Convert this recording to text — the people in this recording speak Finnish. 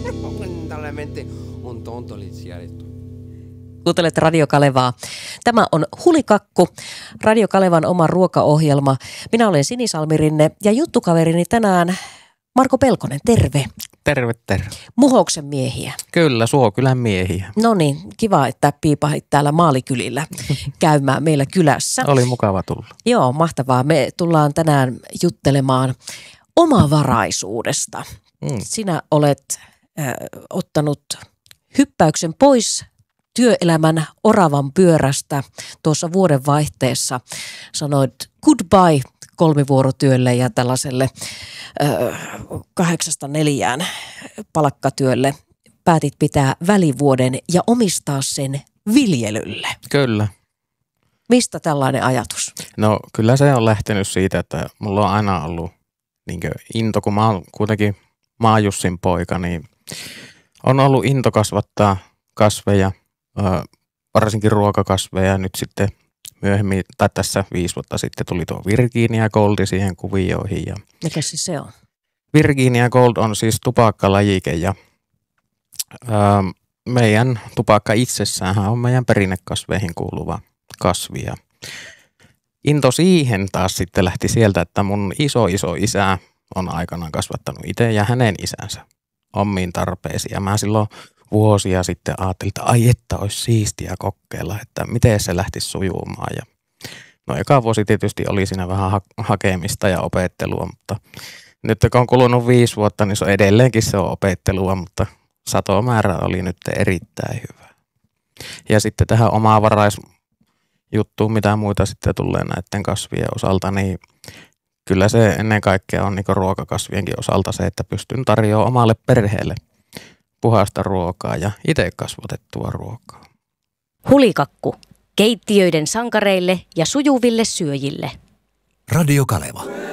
Lamentablemente un tonto liziarito. Kuuntelet Radio Kalevaa. Tämä on Hulikakku, Radio Kalevan oma ruokaohjelma. Minä olen Sinisalmi-Rinne ja juttukaverini tänään Marko Pelkonen, terve. Terve, terve. Muhoksen miehiä. Kyllä, Suokylän miehiä. No niin, kiva, että piipahit täällä Maalikylillä käymään meillä kylässä. Oli mukava tulla. Joo, mahtavaa. Me tullaan tänään juttelemaan omavaraisuudesta. Sinä olet ottanut hyppäyksen pois työelämän oravan pyörästä tuossa vuodenvaihteessa. Sanoit goodbye kolmivuorotyölle ja tällaiselle 8-4 palkkatyölle. Päätit pitää välivuoden ja omistaa sen viljelylle. Kyllä. Mistä tällainen ajatus? No kyllä se on lähtenyt siitä, että mulla on aina ollut into, kun mä oon kuitenkin maajussin poika, niin on ollut into kasvattaa kasveja, varsinkin ruokakasveja. Nyt sitten myöhemmin, tai tässä 5 vuotta sitten tuli tuo Virginia Gold siihen kuvioihin. Ja mikä siis se on? Virginia Gold on siis tupakkalajike ja meidän tupakka itsessään on meidän perinnekasveihin kuuluva kasvi. Ja into siihen taas sitten lähti sieltä, että mun iso isä on aikanaan kasvattanut itse ja hänen isänsä omiin tarpeisiin. Ja mä silloin vuosia sitten ajattelin, että ai että olisi siistiä kokeilla, että miten se lähtisi sujumaan. Ja no eka vuosi tietysti oli siinä vähän hakemista ja opettelua, mutta nyt kun on kulunut 5 vuotta, niin se on edelleenkin se on opettelua, mutta satomäärä oli nyt erittäin hyvä. Ja sitten tähän omavaraisjuttuun, mitä muita sitten tulee näiden kasvien osalta, niin kyllä se ennen kaikkea on niin ruokakasvienkin osalta se, että pystyn tarjoamaan omalle perheelle puhasta ruokaa ja itse kasvatettua ruokaa. Hulikakku. Keittiöiden sankareille ja sujuville syöjille. Radio Kaleva.